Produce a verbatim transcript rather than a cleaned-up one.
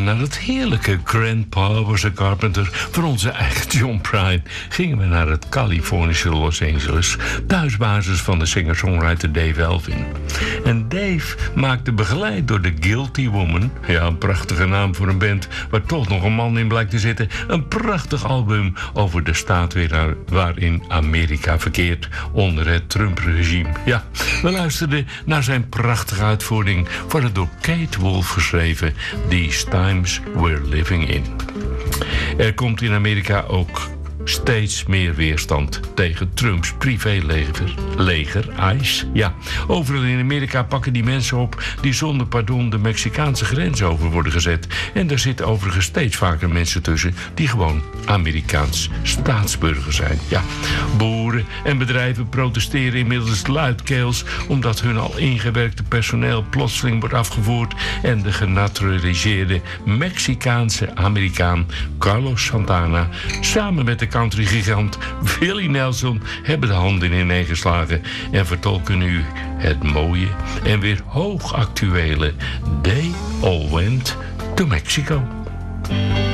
naar het heerlijke Grandpa Was a Carpenter van onze eigen John Prine gingen we naar het Californische Los Angeles, thuisbasis van de singer-songwriter Dave Elvin. En Dave maakte begeleid door The Guilty Woman, ja, een prachtige naam voor een band waar toch nog een man in blijkt te zitten, een prachtig album over de staat weer waarin Amerika verkeert onder het Trump-regime. Ja, we luisterden naar zijn prachtige uitvoering van het door Kate Wolf geschreven These Times We're Living In. Er komt in Amerika ook steeds meer weerstand tegen Trumps privéleger, leger, ICE. Ja, overal in Amerika pakken die mensen op die zonder pardon de Mexicaanse grens over worden gezet. En daar zitten overigens steeds vaker mensen tussen die gewoon Amerikaans staatsburger zijn. Ja, boeren en bedrijven protesteren inmiddels luidkeels omdat hun al ingewerkte personeel plotseling wordt afgevoerd en de genaturaliseerde Mexicaanse Amerikaan Carlos Santana samen met de countrygigant Willie Nelson hebben de handen ineengeslagen en vertolken nu het mooie en weer hoogactuele They All Went to Mexico.